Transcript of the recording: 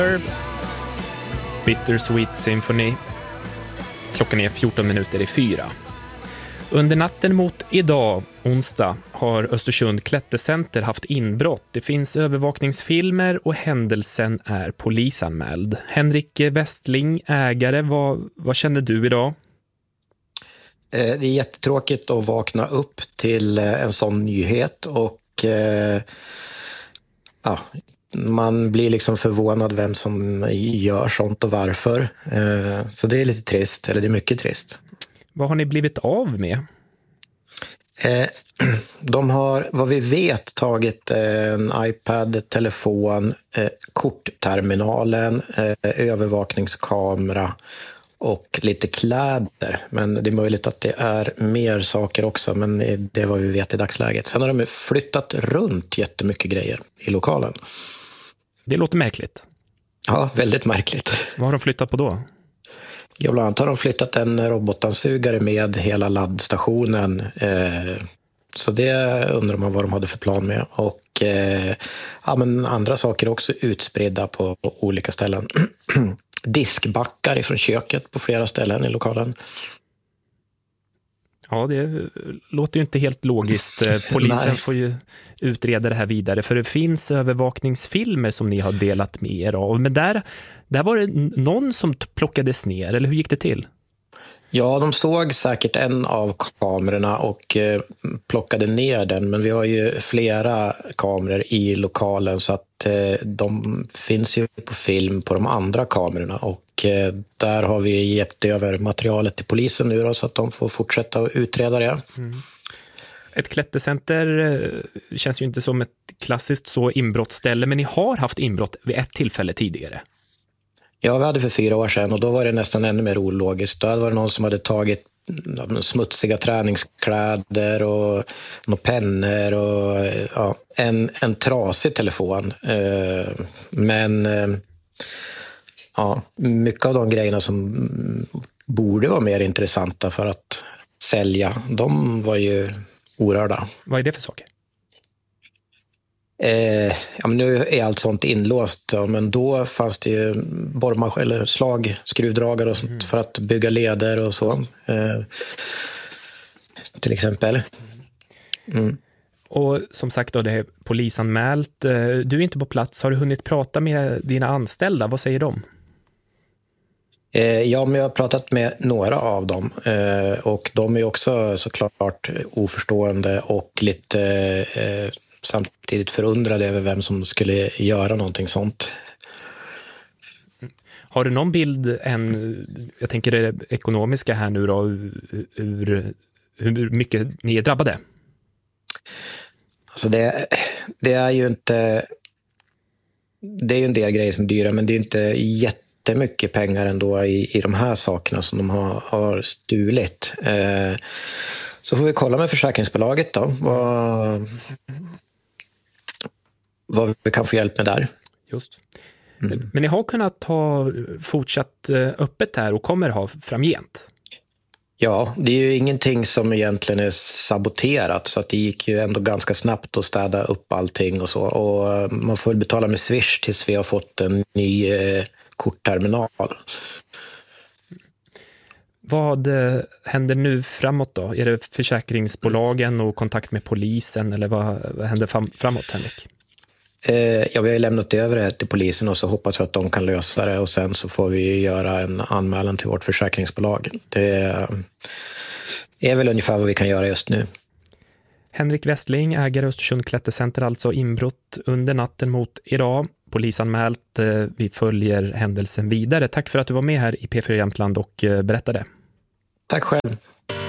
Bittersweet Symphony. Klockan är 4:14. Under natten mot idag, onsdag, har Östersund Klättercenter haft inbrott. Det finns övervakningsfilmer och händelsen är polisanmäld. Henrik Westling, ägare, vad känner du idag? Det är jättetråkigt att vakna upp till en sån nyhet och man blir liksom förvånad vem som gör sånt och varför. Så det är lite trist, eller det är mycket trist. Vad har ni blivit av med? De har, vad vi vet, tagit en iPad, telefon, kortterminalen, övervakningskamera och lite kläder. Men det är möjligt att det är mer saker också, men det är vad vi vet i dagsläget. Sen har de flyttat runt jättemycket grejer i lokalen. Det låter märkligt. Ja, väldigt märkligt. Vad har de flyttat på då? Ja, bland annat har de flyttat en robotdammsugare med hela laddstationen. Så det undrar man vad de hade för plan med. Och men andra saker också utspridda på olika ställen. Diskbackar ifrån köket på flera ställen i lokalen. Ja, det låter ju inte helt logiskt. Polisen får ju utreda det här vidare, för det finns övervakningsfilmer som ni har delat med er av. Men där var det någon som plockades ner, eller hur gick det till? Ja, de såg säkert en av kamerorna och plockade ner den, men vi har ju flera kameror i lokalen så att de finns ju på film på de andra kamerorna och där har vi gett över materialet till polisen nu då, så att de får fortsätta att utreda det. Mm. Ett klättercenter känns ju inte som ett klassiskt så inbrottsställe, men ni har haft inbrott vid ett tillfälle tidigare. Ja, vi hade för 4 år sedan och då var det nästan ännu mer ologiskt. Då var det någon som hade tagit smutsiga träningskläder och några pennor och en trasig telefon. Men mycket av de grejerna som borde vara mer intressanta för att sälja, de var ju orörda. Vad är det för saker? Men nu är allt sånt inlåst, men då fanns det ju borrmaskin eller skruvdragare och sånt för att bygga leder och så. Till exempel. Mm. Och som sagt då, det är polisanmält. Du är inte på plats. Har du hunnit prata med dina anställda? Vad säger de? Ja, men jag har pratat med några av dem och de är också såklart oförstående och lite samtidigt förundrade över vem som skulle göra någonting sånt. Har du någon bild jag tänker det ekonomiska här nu då, hur mycket ni är drabbade? Alltså det är ju inte, det är ju en del grejer som är dyra, men det är inte jättemycket pengar ändå i de här sakerna som de har stulit. Så får vi kolla med försäkringsbolaget då, vad vi kan få hjälp med där. Just. Men ni har kunnat ha fortsatt öppet här och kommer ha framgent? Ja, det är ju ingenting som egentligen är saboterat, så att det gick ju ändå ganska snabbt att städa upp allting och så. Och man får betala med Swish tills vi har fått en ny kortterminal. Vad händer nu framåt då? Är det försäkringsbolagen och kontakt med polisen, eller vad händer framåt, Henrik? Ja, vi har lämnat över det till polisen och så hoppas vi att de kan lösa det, och sen så får vi göra en anmälan till vårt försäkringsbolag. Det är väl ungefär vad vi kan göra just nu. Henrik Westling, ägare Östersund Klättercenter, alltså inbrott under natten mot idag. Polisanmält. Vi följer händelsen vidare. Tack för att du var med här i P4 Jämtland och berättade. Tack själv.